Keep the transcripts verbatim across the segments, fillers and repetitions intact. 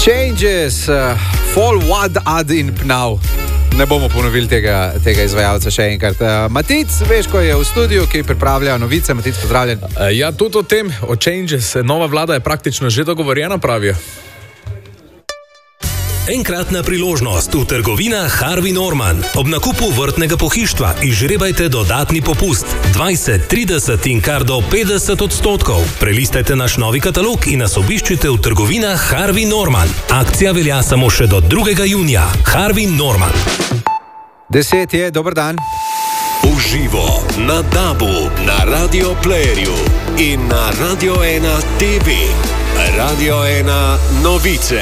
Changes, uh, fall what ad in pnav. Ne bomo ponovili tega, tega izvajalca še enkrat. Uh, Matic, veš, ko je v studiu, ki pripravlja novice. Matic, pozdravljen. Uh, ja, tudi o tem, o Changes. Nova vlada je praktično že dogovorjena, pravijo. Enkratna priložnost v trgovinah Harvey Norman. Ob nakupu vrtnega pohištva izžrebajte dodatni popust dvajset, trideset in kar do petdeset odstotkov. Prelistajte naš novi katalog in nas obiščite v trgovinah Harvey Norman. Akcija velja samo še do drugega junija. Harvey Norman. Deset je, dober dan. Uživo na Dabu, na Radio Playerju in na Radio ena T V. Radio ena novice.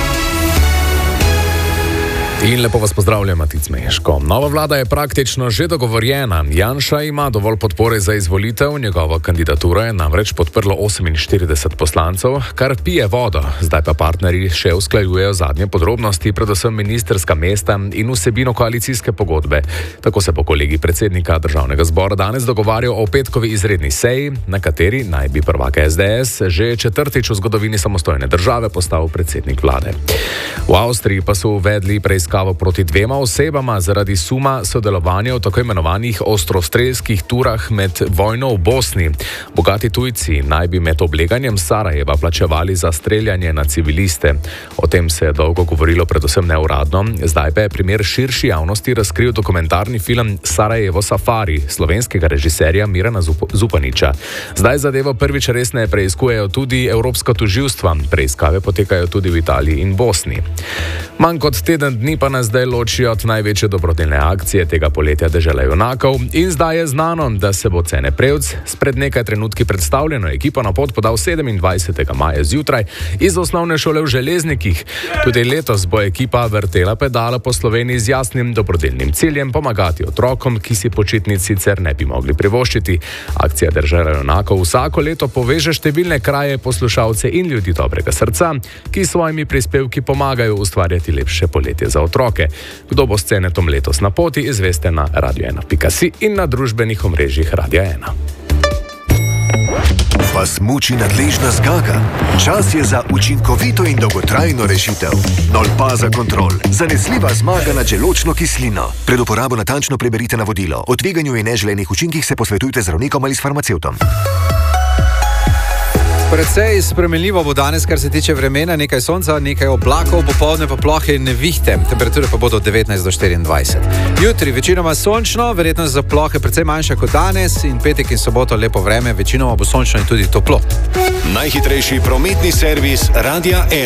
In lepo vas pozdravljam, Matic Meško. Nova vlada je praktično že dogovorjena. Janša ima dovolj podpore za izvolitev, njegova kandidatura je namreč podprlo oseminštirideset poslancev, kar pije vodo. Zdaj pa partnerji še usklajujejo zadnje podrobnosti, predvsem ministrska mesta in vsebino koalicijske pogodbe. Tako se bo kolegi predsednika državnega zbora danes dogovarjal o petkovi izredni seji, na kateri naj bi prvak S D S že četrtič v zgodovini samostojne države postal predsednik vlade. V Avstriji pa so uvedli preiskavo proti dvema osebama zaradi suma sodelovanja v tako imenovanih ostrostrelskih turah med vojno v Bosni. Bogati tujci naj bi med obleganjem Sarajeva plačevali za streljanje na civiliste. O tem se je dolgo govorilo predvsem neuradno, zdaj pa je primer širši javnosti razkril dokumentarni film Sarajevo Safari slovenskega režiserja Mirana Zupaniča. Zdaj zadevo prvič resneje preiskujejo tudi evropska tožilstva, preiskave potekajo tudi v Italiji in Bosni. Manj kot teden dni pa nas zdaj ločijo od največje dobrodelne akcije tega poletja Dežela junakov in zdaj je znano, da se bo Cene Prevc s pred nekaj trenutki predstavljeno ekipo na pot podal sedemindvajsetega maja zjutraj iz osnovne šole v Železnikih. Tudi letos bo ekipa vrtela pedala po Sloveniji z jasnim dobrodelnim ciljem pomagati otrokom, ki si počitnic sicer ne bi mogli privoščiti. Akcija Dežela junakov vsako leto poveže številne kraje, poslušalce in ljudi dobrega srca, ki svojimi prispevki pomagajo ustvarjati lepše poletje za otroke. Kdo bo s Cenetom letos na poti, izveste na radio ena pika si in na družbenih omrežjih Radia ena. Vas muči nadležna zgaga? Čas je za učinkovito in dolgotrajno rešitev. Nolpaza Kontrol. Zanesljiva zmaga nad želodčno kislino. Pred uporabo natančno preberite navodilo. O tveganju in neželenih učinkih se posvetujte z zdravnikom ali s farmacevtom. Precej spremenljivo bo danes, kar se tiče vremena, nekaj sonca, nekaj oblakov, popoldne pa plohe in nevihte. Temperature pa bodo od devetnajst do štiriindvajset. Jutri večinoma sončno, verjetnost za plohe precej manjša kot danes in petek in soboto lepo vreme, večinoma bo sončno in tudi toplo. Najhitrejši prometni servis Radia ena.